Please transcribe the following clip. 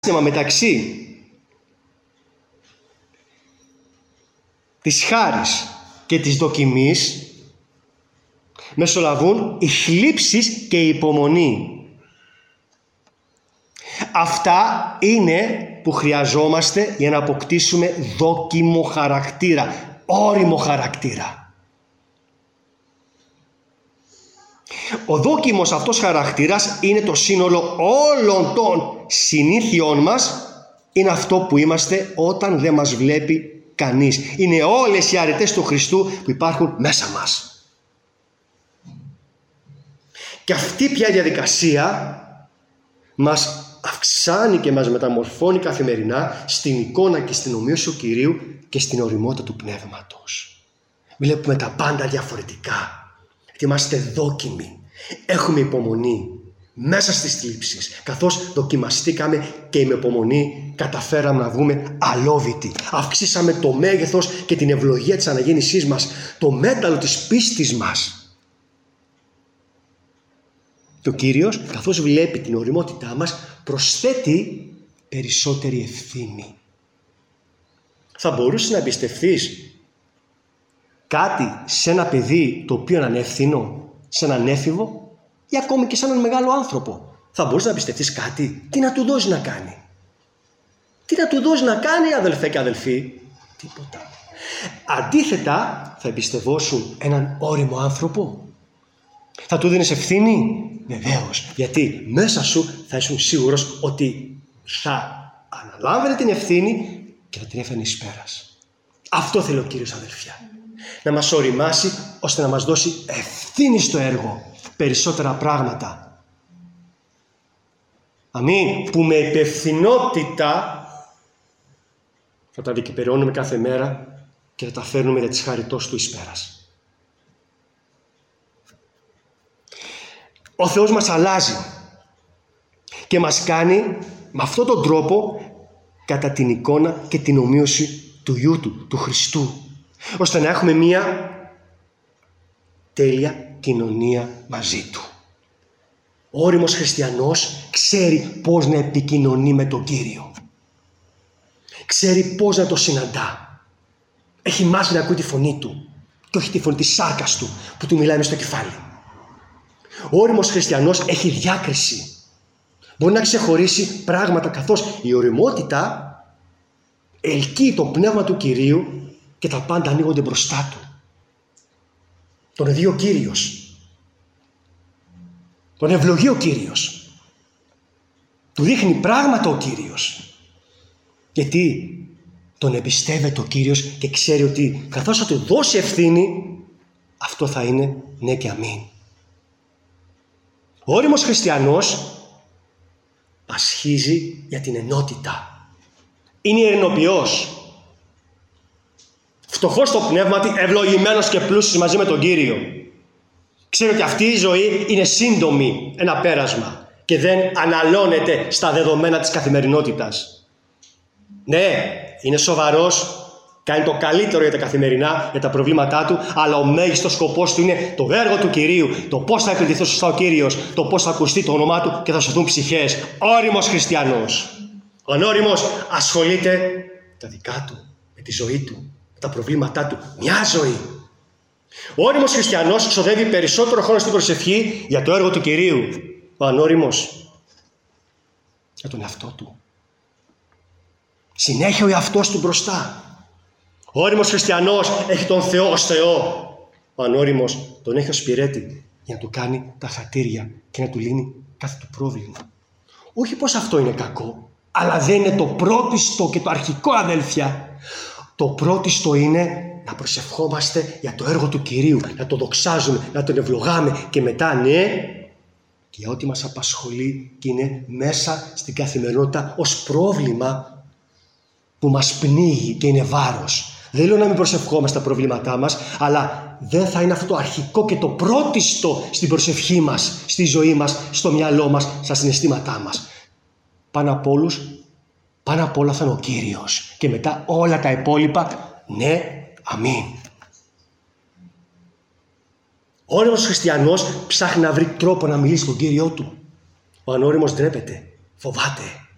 μεταξύ της χάρης και της δοκιμής μεσολαβούν οι θλίψεις και η υπομονή. Αυτά είναι που χρειαζόμαστε για να αποκτήσουμε δόκιμο χαρακτήρα, ώριμο χαρακτήρα. Ο δόκιμος αυτός χαρακτήρας είναι το σύνολο όλων των συνήθειών μας, είναι αυτό που είμαστε όταν δεν μας βλέπει κανείς. Είναι όλες οι αρετές του Χριστού που υπάρχουν μέσα μας. Και αυτή πια η διαδικασία μας αυξάνει και μας μεταμορφώνει καθημερινά στην εικόνα και στην ομοίωση του Κυρίου και στην ωριμότητα του Πνεύματος. Βλέπουμε τα πάντα διαφορετικά. Γιατί είμαστε δόκιμοι. Έχουμε υπομονή μέσα στις θλίψεις. Καθώς δοκιμαστήκαμε και με υπομονή καταφέραμε να βγούμε αλόβητοι. Αυξήσαμε το μέγεθος και την ευλογία της αναγέννησής μας. Το μέταλλο της πίστης μας. Και ο Κύριος, καθώς βλέπει την ωριμότητά μας, προσθέτει περισσότερη ευθύνη. Θα μπορούσες να εμπιστευθείς κάτι σε ένα παιδί το οποίο είναι ανεύθυνο, σε έναν έφηβο ή ακόμη και σε έναν μεγάλο άνθρωπο? Θα μπορούσες να εμπιστευτείς κάτι? Τι να του δώσεις να κάνει? Τι να του δώσεις να κάνει, αδελφέ και αδελφοί? Τίποτα. Αντίθετα, θα εμπιστευόσουν έναν ώριμο άνθρωπο? Θα του δίνεις ευθύνη? Βεβαίως, γιατί μέσα σου θα ήσουν σίγουρος ότι θα αναλάμβανε την ευθύνη και θα την έφερνε εις πέρας. Αυτό θέλει ο Κύριος, αδελφιά. Να μας ωριμάσει ώστε να μας δώσει ευθύνη στο έργο, περισσότερα πράγματα. Αμήν. Που με υπευθυνότητα θα τα διεκπεραιώνουμε κάθε μέρα και θα τα φέρνουμε για της χαριτός του εις πέρας. Ο Θεός μας αλλάζει και μας κάνει με αυτόν τον τρόπο κατά την εικόνα και την ομοίωση του Υιού Του, του Χριστού, ώστε να έχουμε μία τέλεια κοινωνία μαζί Του. Ο ώριμος χριστιανός ξέρει πώς να επικοινωνεί με τον Κύριο. Ξέρει πώς να το συναντά. Έχει μάθει να ακούει τη φωνή Του και όχι τη φωνή της σάρκας Του που Του μιλάει μες στο κεφάλι. Ο ώριμος χριστιανός έχει διάκριση. Μπορεί να ξεχωρίσει πράγματα, καθώς η ωριμότητα ελκύει το πνεύμα του Κυρίου και τα πάντα ανοίγονται μπροστά Του. Τον δει ο Κύριος. Τον ευλογεί ο Κύριος. Του δείχνει πράγματα ο Κύριος. Γιατί τον εμπιστεύεται ο Κύριος και ξέρει ότι καθώς θα του δώσει ευθύνη, αυτό θα είναι ναι και αμήν. Ο ώριμος χριστιανός πασχίζει για την ενότητα. Είναι ειρηνοποιός. Φτωχός στο πνεύμα, ευλογημένος και πλούσιος μαζί με τον Κύριο. Ξέρει ότι αυτή η ζωή είναι σύντομη, ένα πέρασμα και δεν αναλώνεται στα δεδομένα της καθημερινότητας. Ναι, είναι σοβαρός, κάνει το καλύτερο για τα καθημερινά, για τα προβλήματά του, αλλά ο μέγιστος σκοπός του είναι το έργο του Κυρίου, το πώς θα επιληθεί σωστά ο Κύριος, το πώς θα ακουστεί το όνομά Του και θα σωθούν ψυχές. Ώριμος χριστιανός. Ο ανώριμος ασχολείται με τα δικά του, με τη ζωή του, με τα προβλήματά του. Μια ζωή. Ο ώριμος χριστιανός ξοδεύει περισσότερο χρόνο στην προσευχή για το έργο του Κυρίου. Ο ανώριμος για τον εαυτό του. Συνέχεια ο εαυτός του μπροστά. Ο ώριμος χριστιανός έχει τον Θεό ως Θεό. Ο ανώριμος τον έχει ως υπηρέτη για να του κάνει τα χατήρια και να του λύνει κάθε του πρόβλημα. Όχι πως αυτό είναι κακό, αλλά δεν είναι το πρώτιστο και το αρχικό, αδέλφια. Το πρώτιστο είναι να προσευχόμαστε για το έργο του Κυρίου, να το δοξάζουμε, να τον ευλογάμε και μετά ναι, και για ό,τι μας απασχολεί και είναι μέσα στην καθημερινότητα ως πρόβλημα που μας πνίγει και είναι βάρος. Δεν λέω να μην προσευχόμαστε τα προβλήματά μας, αλλά δεν θα είναι αυτό το αρχικό και το πρώτιστο στην προσευχή μας, στη ζωή μας, στο μυαλό μας, στα συναισθήματά μας. Πάνω απ' όλα θα είναι ο Κύριος και μετά όλα τα υπόλοιπα, ναι, αμήν. Ο ώριμος χριστιανός ψάχνει να βρει τρόπο να μιλήσει στον Κύριό του. Ο ανώριμος ντρέπεται, φοβάται.